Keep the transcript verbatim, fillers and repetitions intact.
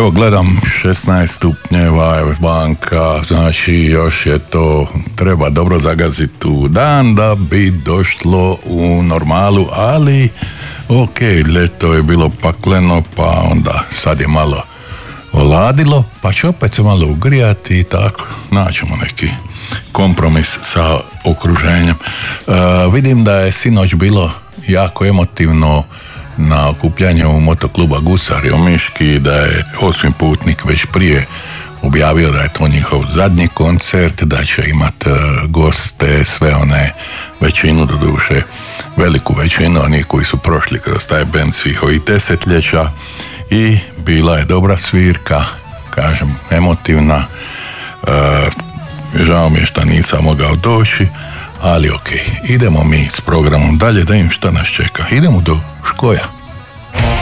Evo gledam šesnaest stupnjeva, banka, znači još je to, treba dobro zagaziti u dan da bi došlo u normalu, ali ok, ljeto je bilo pakleno, pa onda sad je malo oladilo, pa će opet se malo ugrijati i tako, naćemo neki kompromis sa okruženjem. E, vidim da je sinoć bilo jako emotivno na okupljanju motokluba Gusari u Miški, da je Osmi putnik već prije objavio da je to njihov zadnji koncert, da će imati goste, sve one, većinu do duše, veliku većinu onih koji su prošli kroz taj bend svih ovih desetljeća i bila je dobra svirka, kažem, emotivna. E, žao mi je što nisam mogao doći, ali ok, idemo mi s programom dalje da im šta nas čeka. Idemo do Škoja.